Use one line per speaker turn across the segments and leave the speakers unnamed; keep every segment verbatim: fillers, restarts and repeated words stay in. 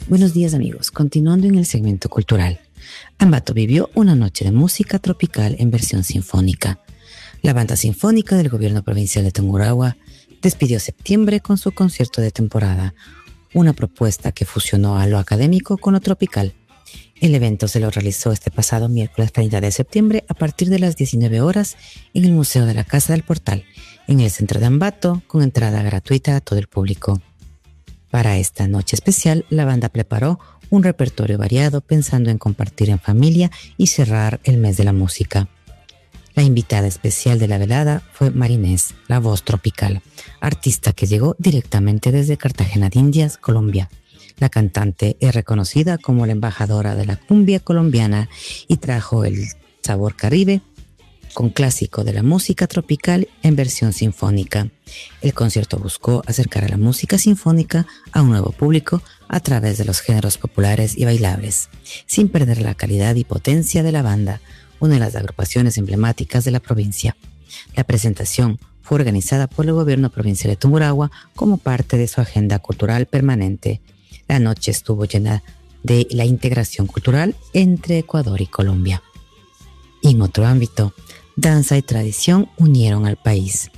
Buenos días amigos, continuando en el segmento cultural. Ambato vivió una noche de música tropical en versión sinfónica. La banda sinfónica del gobierno provincial de Tungurahua despidió septiembre con su concierto de temporada, una propuesta que fusionó a lo académico con lo tropical. El evento se lo realizó este pasado miércoles treinta de septiembre a partir de las diecinueve horas en el Museo de la Casa del Portal, en el centro de Ambato, con entrada gratuita a todo el público. Para esta noche especial, la banda preparó un repertorio variado pensando en compartir en familia y cerrar el mes de la música. La invitada especial de la velada fue Marinés, la voz tropical, artista que llegó directamente desde Cartagena de Indias, Colombia. La cantante es reconocida como la embajadora de la cumbia colombiana y trajo el sabor caribe con clásico de la música tropical en versión sinfónica. El concierto buscó acercar a la música sinfónica a un nuevo público a través de los géneros populares y bailables, sin perder la calidad y potencia de la banda, una de las agrupaciones emblemáticas de la provincia. La presentación fue organizada por el gobierno provincial de Tungurahua como parte de su agenda cultural permanente. La noche estuvo llena de la integración cultural entre Ecuador y Colombia. En otro ámbito, danza y tradición unieron al país.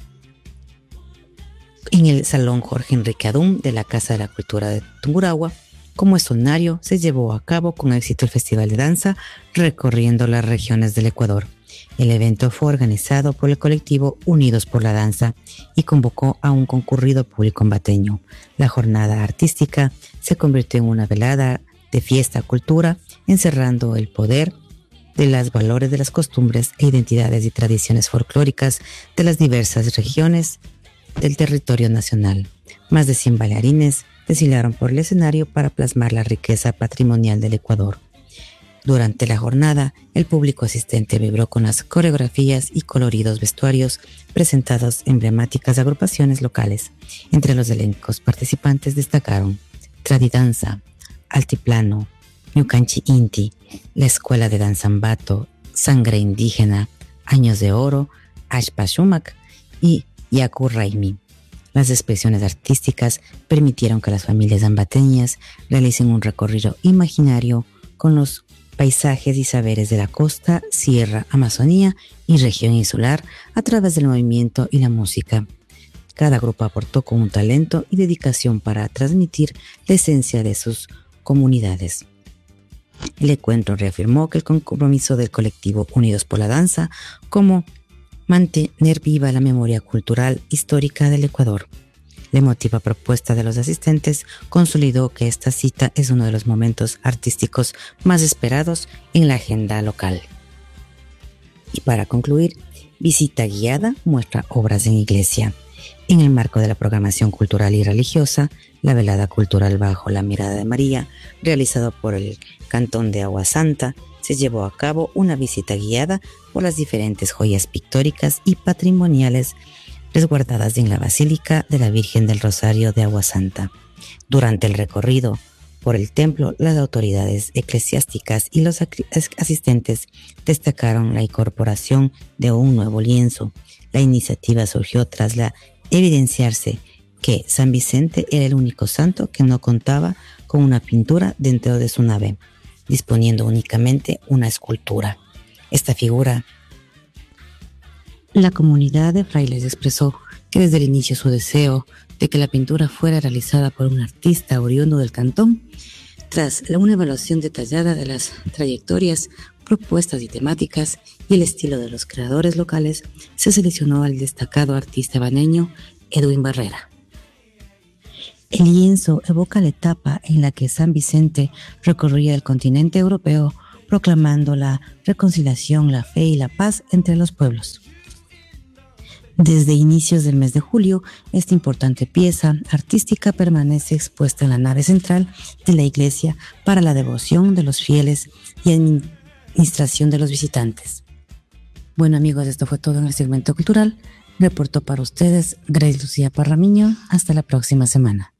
En el Salón Jorge Enrique Adún de la Casa de la Cultura de Tungurahua, como escenario, se llevó a cabo con éxito el Festival de Danza recorriendo las regiones del Ecuador. El evento fue organizado por el colectivo Unidos por la Danza y convocó a un concurrido público ambateño. La jornada artística se convirtió en una velada de fiesta, cultura, encerrando el poder de los valores de las costumbres e identidades y tradiciones folclóricas de las diversas regiones del territorio nacional. Más de cien bailarines desfilaron por el escenario para plasmar la riqueza patrimonial del Ecuador. Durante la jornada, el público asistente vibró con las coreografías y coloridos vestuarios presentados emblemáticas agrupaciones locales. Entre los elencos participantes destacaron Tradidanza, Altiplano, Ñucanchi Inti, la Escuela de Danza Ambato, Sangre Indígena, Años de Oro, Ashpa Shumac y Yaku Raimi. Las expresiones artísticas permitieron que las familias ambateñas realicen un recorrido imaginario con los paisajes y saberes de la costa, sierra, Amazonía y región insular a través del movimiento y la música. Cada grupo aportó con un talento y dedicación para transmitir la esencia de sus comunidades. El encuentro reafirmó que el compromiso del colectivo Unidos por la Danza como mantener viva la memoria cultural histórica del Ecuador. La emotiva propuesta de los asistentes consolidó que esta cita es uno de los momentos artísticos más esperados en la agenda local. Y para concluir, visita guiada muestra obras en iglesia. En el marco de la programación cultural y religiosa, la velada cultural Bajo la Mirada de María, realizado por el Cantón de Agua Santa, se llevó a cabo una visita guiada por las diferentes joyas pictóricas y patrimoniales resguardadas en la Basílica de la Virgen del Rosario de Agua Santa. Durante el recorrido por el templo, las autoridades eclesiásticas y los asistentes destacaron la incorporación de un nuevo lienzo. La iniciativa surgió tras la evidenciarse que San Vicente era el único santo que no contaba con una pintura dentro de su nave, disponiendo únicamente una escultura. Esta figura, la comunidad de frailes expresó que desde el inicio su deseo de que la pintura fuera realizada por un artista oriundo del cantón. Tras una evaluación detallada de las trayectorias, propuestas y temáticas y el estilo de los creadores locales, se seleccionó al destacado artista baneño Edwin Barrera. El lienzo evoca la etapa en la que San Vicente recorría el continente europeo proclamando la reconciliación, la fe y la paz entre los pueblos. Desde inicios del mes de julio, esta importante pieza artística permanece expuesta en la nave central de la iglesia para la devoción de los fieles y administración de los visitantes. Bueno amigos, esto fue todo en el segmento cultural. Reportó para ustedes Grace Lucía Parramiño. Hasta la próxima semana.